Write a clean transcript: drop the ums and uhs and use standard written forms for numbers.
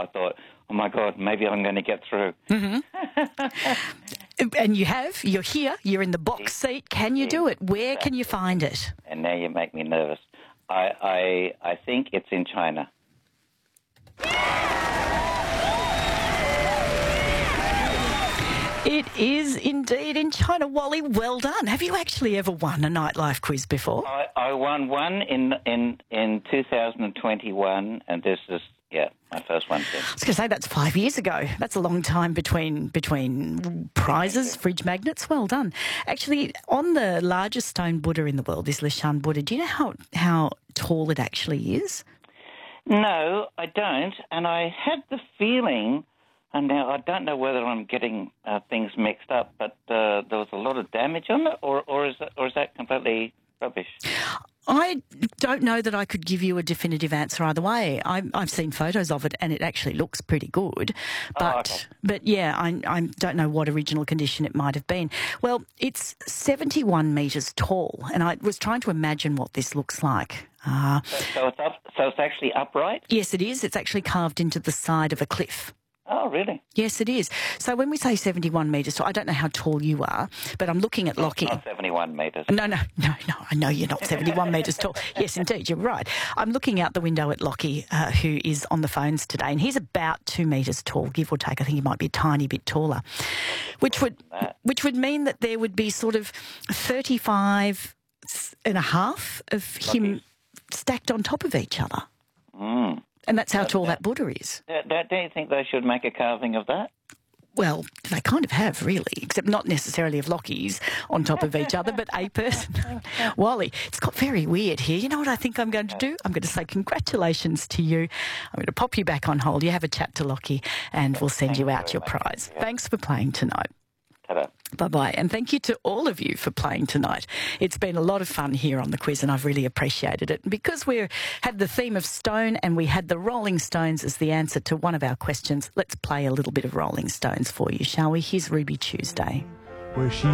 I thought, oh, my God, maybe I'm going to get through. And you have. You're here. You're in the box seat. Can you do it? Where can you find it? And now you make me nervous. I think it's in China. It is indeed in China. Wally, well done. Have you actually ever won a Nightlife quiz before? I won one in 2021, and this is, my first one. I was going to say that's 5 years ago. That's a long time between prizes, fridge magnets. Well done. Actually, on the largest stone Buddha in the world, this Lishan Buddha, do you know how tall it actually is? No, I don't. And I had the feeling, and now I don't know whether I'm getting things mixed up, but there was a lot of damage on it, or is that completely rubbish? I don't know that I could give you a definitive answer either way. I've seen photos of it and it actually looks pretty good. But I don't know what original condition it might have been. Well, it's 71 metres tall, and I was trying to imagine what this looks like. So it's actually upright? Yes, it is. It's actually carved into the side of a cliff. Oh, really? Yes, it is. So when we say 71 metres tall, I don't know how tall you are, but I'm looking at Lockie. Not 71 metres. No, I know you're not 71 metres tall. Yes, indeed, you're right. I'm looking out the window at Lockie, who is on the phones today, and he's about 2 metres tall, give or take. I think he might be a tiny bit taller, which would mean that there would be sort of 35 and a half of him stacked on top of each other. Mm. And that's how tall that Buddha is. Don't you think they should make a carving of that? Well, they kind of have, really, except not necessarily of Lockies on top of each other, but a person. Wally, it's got very weird here. You know what I think I'm going to do? I'm going to say congratulations to you. I'm going to pop you back on hold. You have a chat to Lockie and we'll send you out your prize. Thanks for playing tonight. Ta-da. Bye-bye. And thank you to all of you for playing tonight. It's been a lot of fun here on the quiz and I've really appreciated it. Because we had the theme of stone and we had the Rolling Stones as the answer to one of our questions, let's play a little bit of Rolling Stones for you, shall we? Here's Ruby Tuesday.